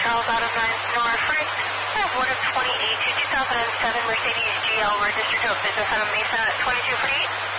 Charles out of 9 North Right. I have one of 28 to 2007 Mercedes GL registered to a business out of Mesa at 2248.